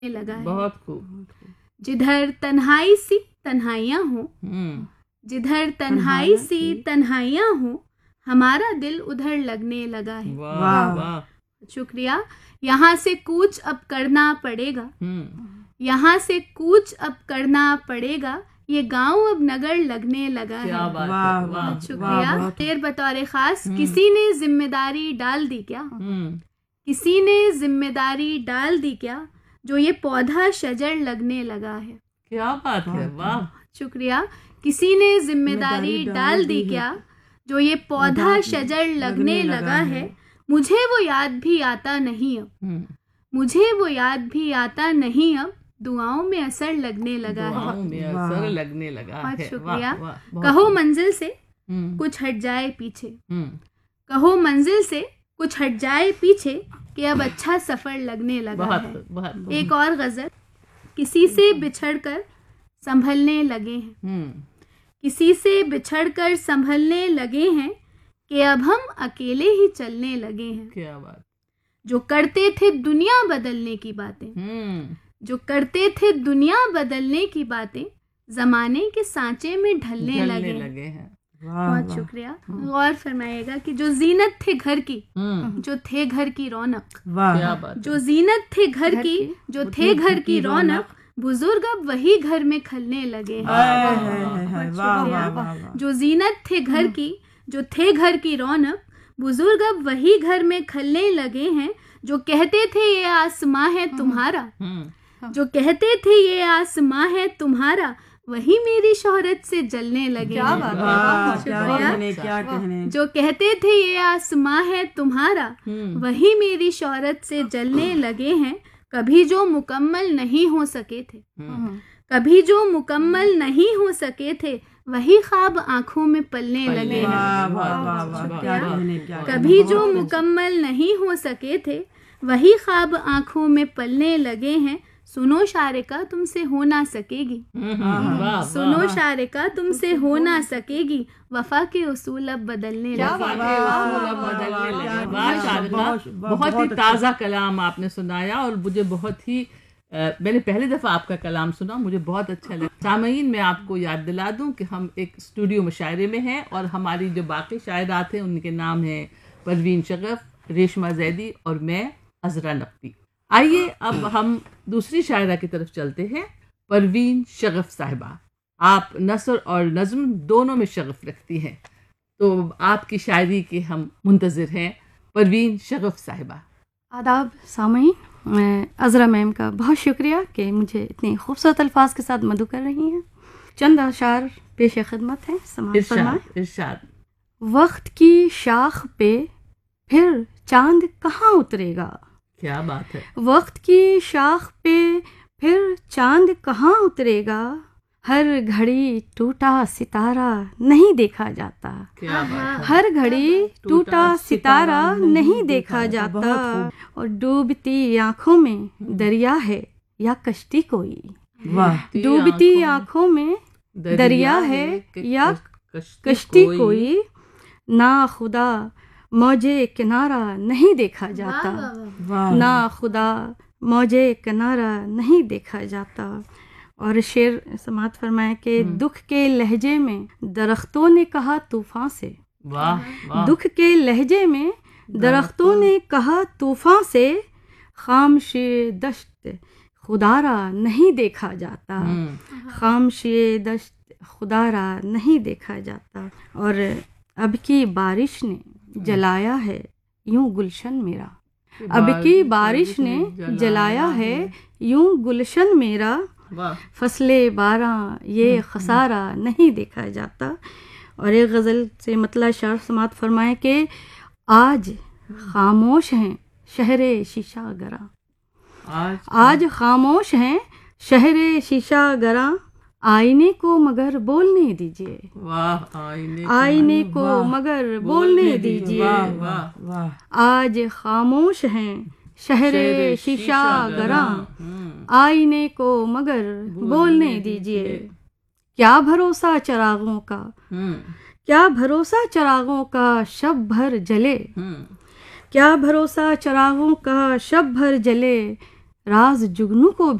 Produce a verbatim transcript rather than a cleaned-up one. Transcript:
लगा है। बहुत खूब। जिधर तन्हाई सी तन्हाइयाँ हो, जिधर तन्हाई सी तन्हाइयाँ हो, हमारा दिल उधर लगने लगा है। वाह वाह, शुक्रिया। यहाँ से कूच अब करना पड़ेगा, यहाँ से कूच अब करना पड़ेगा, ये गांव अब नगर लगने लगा है। क्या बात है, वाह शुक्रिया। फिर बतौर खास, किसी ने जिम्मेदारी डाल दी क्या, किसी ने जिम्मेदारी डाल दी क्या, जो ये पौधा शजर लगने लगा है। क्या बात है, वाह। शुक्रिया। किसी ने जिम्मेदारी डाल दी क्या, जो ये पौधा शजर लगने लगा है। मुझे वो याद भी आता नहीं अब, मुझे वो याद भी आता नहीं अब, दुआओं में असर लगने लगा है। दुआओं में असर लगने लगा है। शुक्रिया। कहो मंजिल से कुछ हट जाए पीछे, कहो मंजिल से कुछ हट जाए पीछे, कि अब अच्छा सफर लगने लगा बहुत, है। बहुत, एक और गजल। किसी से बिछड़कर संभलने लगे हैं, किसी से बिछड़कर संभलने लगे हैं, कि अब हम अकेले ही चलने लगे हैं। क्या बात। जो करते थे दुनिया बदलने की बातें, जो करते थे दुनिया बदलने की बातें, जमाने के सांचे में ढलने लगे, लगे हैं। बहुत शुक्रिया। गौर फरमाइएगा कि जो जीनत थे घर की, जो थे घर की रौनक, जो जीनत थे घर की, जो थे घर की रौनक, बुजुर्ग अब वही घर में खलने लगे हैं। जो जीनत थे घर की, जो थे घर की रौनक, बुजुर्ग अब वही घर में खलने लगे हैं। जो कहते थे ये आसमां है तुम्हारा, जो कहते थे ये आसमां है तुम्हारा, वही मेरी शोहरत से जलने लगे हैं। शुक्रिया। जो कहते थे ये आसमां है तुम्हारा, वही मेरी शोहरत से जलने लगे हैं। कभी जो मुकम्मल नहीं हो सके थे, कभी जो मुकम्मल नहीं हो सके थे, वही ख्वाब आंखों में पलने लगे हैं। कभी जो मुकम्मल नहीं हो सके थे, वही ख्वाब आंखों में पलने लगे हैं। सुनो शारिका तुमसे हो ना सकेगी, सुनो शारिका तुमसे हो ना सकेगी, वफा के उसूल अब बदलने लगे। बहुत ही ताज़ा कलाम आपने सुनाया और मुझे बहुत ही आ, मैंने पहली दफ़ा आपका कलाम सुना, मुझे बहुत अच्छा लगा। सामईन, मैं आपको याद दिला दूं कि हम एक स्टूडियो मुशायरे में हैं और हमारी जो बाकी शायरात हैं उनके नाम हैं परवीन शगफ, रेशमा जैदी और मैं अजरा नकवी। आइए अब हम दूसरी शायरा की तरफ चलते हैं। परवीन शगफ साहिबा, आप नसर और नज़्म दोनों में शगफ रखती हैं, तो आपकी शायरी के हम मुंतज़िर हैं। परवीन शगफ साहिबा। आदाब सामईन, मैं अज़रा मैम का बहुत शुक्रिया कि मुझे इतने खूबसूरत अल्फाज के साथ मदू कर रही हैं। चंद अशार पेश खिदमत हैं, समाअत फरमाएं। इरशाद। वक्त की शाख पे फिर चांद कहाँ उतरेगा, क्या बात है। वक्त की शाख पे फिर चांद कहाँ उतरेगा, हर घड़ी टूटा सितारा नहीं देखा जाता, क्या बात है। हर घड़ी टूटा सितारा नहीं देखा जाता, और डूबती आंखों में दरिया है या कश्ती कोई, डूबती आंखों में दरिया है या कश्ती कोई, ना खुदा मौजे किनारा नहीं देखा जाता, ना खुदा मौजे किनारा नहीं देखा जाता। और शेर समात फरमाए कि दुख के लहजे में दरख्तों ने कहा तूफान से, वाह वाह। दुख के लहजे में दरख्तों ने कहा तूफान से, खामशे दश्त खुदारा नहीं देखा जाता, खामशे दश्त खुदारा नहीं देखा जाता। और अब की बारिश ने जलाया है यूं गुलशन मेरा, अब की बारिश ने जलाया है यूं गुलशन मेरा, फसले बारह ये खसारा नहीं देखा जाता। और एक गज़ल से मतला शार समात फरमाए कि आज खामोश हैं शहरे शीशा गरा, आज, आज खामोश हैं शहरे शीशा गरा, आईने को मगर बोलने दीजिए, वाह आईने, आईने को मगर बोलने दीजिए, आज खामोश हैं शहरे शीशा गरा, आईने को मगर बोलने दीजिए। क्या भरोसा चरागों का, क्या भरोसा चरागों का शब भर जले, क्या भरोसा चरागों का शब भर जले, राज जुगनू को